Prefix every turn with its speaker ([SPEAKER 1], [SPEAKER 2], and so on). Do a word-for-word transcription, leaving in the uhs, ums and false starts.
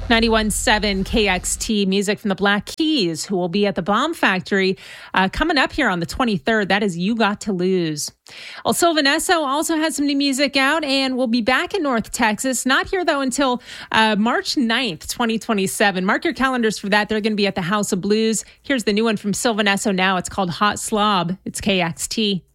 [SPEAKER 1] ninety-one point seven K X T, music from the Black Keys, who will be at the Bomb Factory uh, coming up here on the twenty-third. That is You Got to Lose. Well, Sylvan Esso also has some new music out, and we'll be back in North Texas. Not here, though, until uh, March ninth, twenty twenty-seven. Mark your calendars for that. They're going to be at the House of Blues. Here's the new one from Sylvan Esso now. It's called Hot Slob. It's K X T.